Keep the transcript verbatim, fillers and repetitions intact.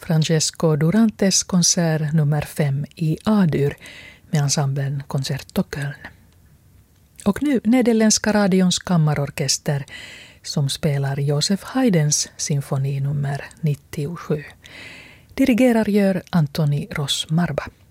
Francesco Durantes konsert nummer fem i A-dur med ensemblen Concerto Köln. Och nu Nederländska radions kammarorkester som spelar Joseph Haydns symfoni nummer nittiosju. Dirigerar gör Antoni Ross Marba.